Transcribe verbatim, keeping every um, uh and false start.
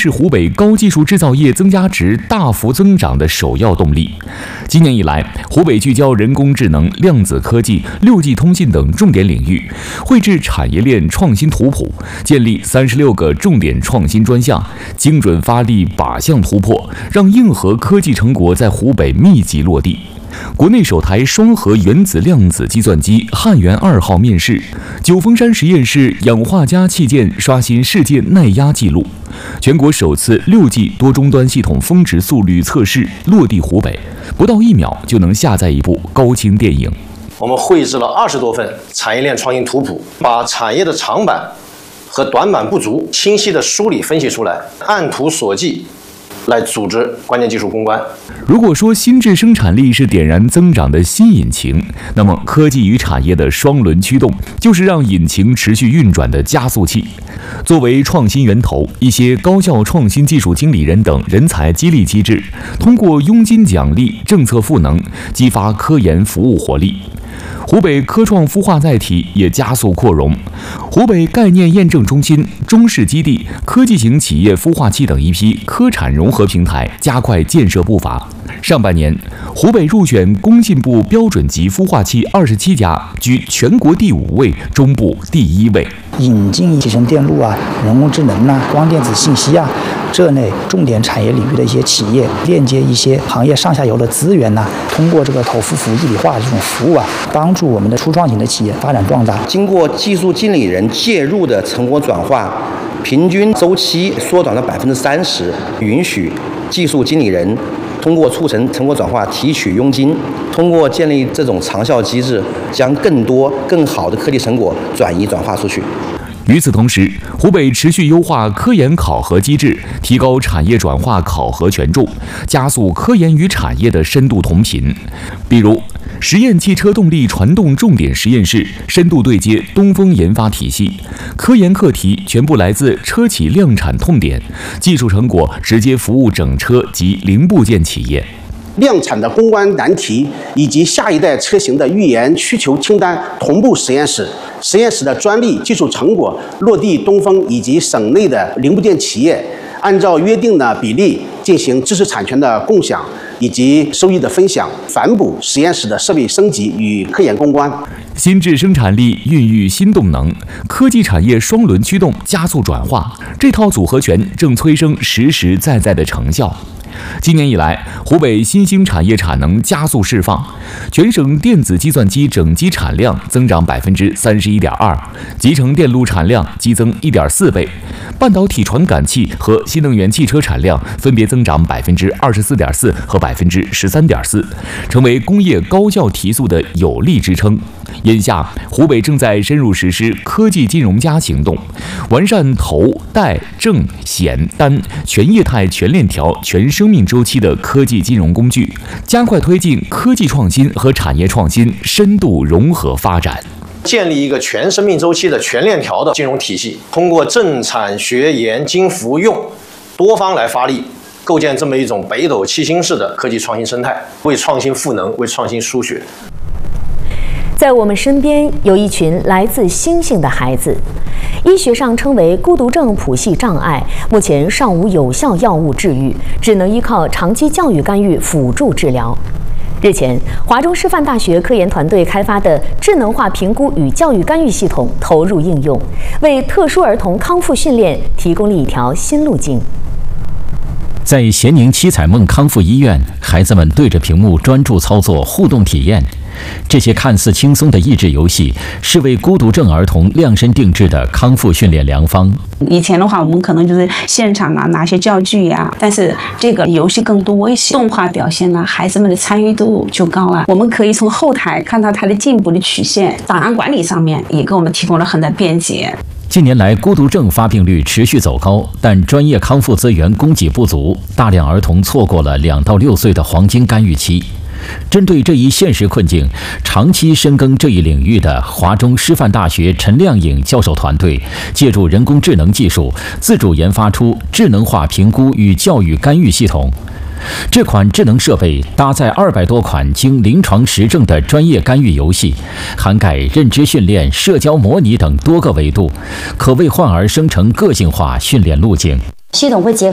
是湖北高技术制造业增加值大幅增长的首要动力。今年以来，湖北聚焦人工智能、量子科技、六 G 通信等重点领域，绘制产业链创新图谱，建立三十六个重点创新专项，精准发力靶向突破，让硬核科技成果在湖北密集落地。国内首台双核原子量子计算机汉源二号面世，九峰山实验室氧化镓器件刷新世界耐压纪录，全国首次六 G 多终端系统峰值速率测试落地湖北，不到一秒就能下载一部高清电影。 我们绘制了二十多份产业链创新图谱，把产业的长板和短板不足清晰地梳理分析出来，按图索骥来组织关键技术攻关。 如果说新质生产力是点燃增长的新引擎，那么科技与产业的双轮驱动就是让引擎持续运转的加速器。作为创新源头，一些高校创新技术经理人等人才激励机制，通过佣金奖励、政策赋能，激发科研服务活力。湖北科创孵化载体也加速扩容，湖北概念验证中心、中视基地、科技型企业孵化器等一批科产融合平台加快建设步伐。上半年，湖北入选工信部标准级孵化器二十七家，居全国第五位，中部第一位。 引进集成电路啊、人工智能啊、光电子信息啊这类重点产业领域的一些企业，链接一些行业上下游的资源呐、啊，通过这个投付服务一体化的这种服务啊，帮助我们的初创型的企业发展壮大。 经过技术经理人介入的成果转化，平均周期缩短了百分之三十，允许技术经理人通过促成成果转化提取佣金，通过建立这种长效机制，将更多更好的科技成果转移转化出去。 与此同时，湖北持续优化科研考核机制，提高产业转化考核权重，加速科研与产业的深度同频。比如，实验汽车动力传动重点实验室深度对接东风研发体系，科研课题全部来自车企量产痛点，技术成果直接服务整车及零部件企业。 量产的攻关难题以及下一代车型的预研需求清单同步实验室，实验室的专利技术成果落地东风以及省内的零部件企业，按照约定的比例进行知识产权的共享以及收益的分享，反哺实验室的设备升级与科研攻关。 新质生产力孕育新动能，科技产业双轮驱动加速转化，这套组合拳正催生实实在在的成效。今年以来，湖北新兴产业产能加速释放，全省电子计算机整机产量增长百分之三十一点二，集成电路产量激增一点四倍，半导体传感器和新能源汽车产量分别增长百分之二十四点四和百分之十三点四，成为工业高效提速的有力支撑。眼下，湖北正在深入实施科技金融加行动，完善投、贷、证、险、单全业态、全链条、全生命周期的科技金融工具，加快推进科技创新和产业创新深度融合发展。 建立一个全生命周期的全链条的金融体系，通过政产学研精服用多方来发力，构建这么一种北斗七星式的科技创新生态，为创新赋能，为创新输血。 在我们身边有一群来自星星的孩子，医学上称为孤独症谱系障碍，目前尚无有效药物治愈，只能依靠长期教育干预辅助治疗。日前，华中师范大学科研团队开发的智能化评估与教育干预系统投入应用，为特殊儿童康复训练提供了一条新路径。 在咸宁七彩梦康复医院，孩子们对着屏幕专注操作互动体验。这些看似轻松的益智游戏，是为孤独症儿童量身定制的康复训练良方。 以前的话，我们可能就是现场啊拿些教具呀、啊，但是这个游戏更多一些，动画表现呢，孩子们的参与度就高了。我们可以从后台看到他的进步的曲线，档案管理上面也给我们提供了很大便捷。 近年来，孤独症发病率持续走高，但专业康复资源供给不足，大量儿童错过了两到六岁的黄金干预期。针对这一现实困境，长期深耕这一领域的华中师范大学陈亮颖教授团队，借助人工智能技术，自主研发出智能化评估与教育干预系统。这款智能设备搭载二百多款经临床实证的专业干预游戏，涵盖认知训练、社交模拟等多个维度，可为患儿生成个性化训练路径。 系统会结合